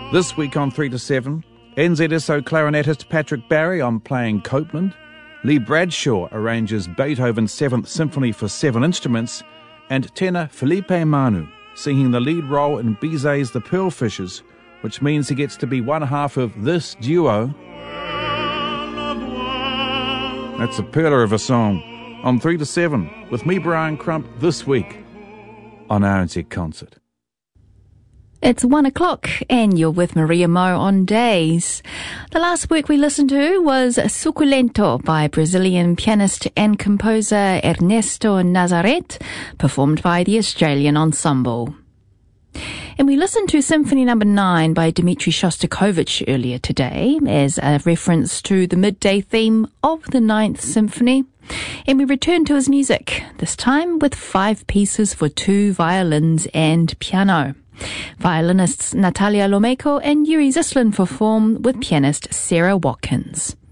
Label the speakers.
Speaker 1: This week on 3 to 7, NZSO clarinetist Patrick Barry on playing Copeland, Lee Bradshaw arranges Beethoven's 7th Symphony for 7 instruments, and tenor Felipe Manu singing the lead role in Bizet's The Pearlfishers, which means he gets to be one half of this duo. That's a pearler of a song. On 3 to 7, with me, Brian Crump, this week on RNZ Concert.
Speaker 2: It's 1 o'clock and you're with Maria Mo on Days. The last work we listened to was Suculento by Brazilian pianist and composer Ernesto Nazareth, performed by the Australian Ensemble. And we listened to Symphony No. 9 by Dmitri Shostakovich earlier today as a reference to the midday theme of the 9th Symphony. And we return to his music, this time with 5 pieces for 2 violins and piano. Violinists Natalia Lomeko and Yuri Zislin perform with pianist Sarah Watkins.